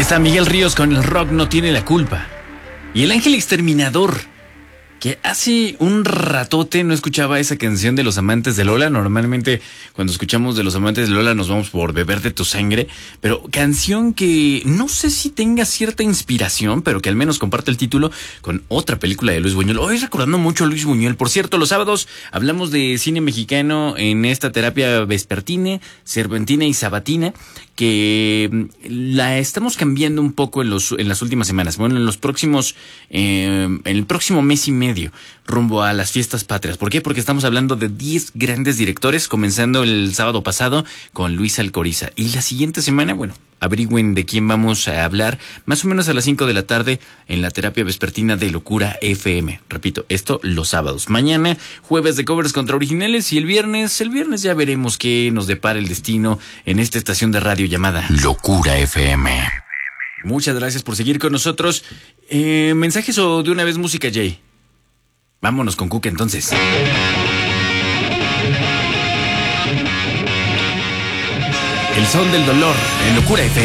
está Miguel Ríos con El rock no tiene la culpa. Y El ángel exterminador, que hace un ratote no escuchaba esa canción de Los amantes de Lola. Normalmente cuando escuchamos de Los amantes de Lola nos vamos por Beber de tu sangre, pero canción que no sé si tenga cierta inspiración, pero que al menos comparte el título con otra película de Luis Buñuel. Hoy recordando mucho a Luis Buñuel. Por cierto, los sábados hablamos de cine mexicano en esta terapia vespertina, cervantina y sabatina, que la estamos cambiando un poco en las últimas semanas. Bueno, en el próximo mes y medio, rumbo a las fiestas patrias. ¿Por qué? Porque estamos hablando de 10 grandes directores, comenzando el sábado pasado con Luis Alcoriza. Y la siguiente semana, bueno, averigüen de quién vamos a hablar, más o menos a las 5 de la tarde en la terapia vespertina de Locura FM. Repito, esto los sábados. Mañana, jueves de covers contra originales, y el viernes ya veremos qué nos depara el destino en esta estación de radio llamada Locura FM. Muchas gracias por seguir con nosotros. ¿Mensajes o de una vez música, Jay? Vámonos con Cuca entonces. El son del dolor en Locura FM.